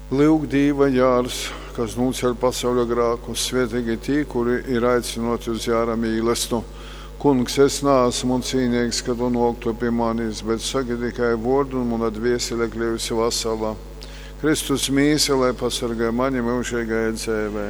Lūk, Dīva jārs, kas nūceļ pasaulio grākus, svētīgi tī, kuri ir aicinoti uz jāra mīlestību. Kungs, es neesmu cīnīgs, kad tu noktu pie manis, bet saki tikai vārdu un mana dvēsele kļuvusi vesela. Kristus mīsele pasargāja mani mūžīgajai dzīvei.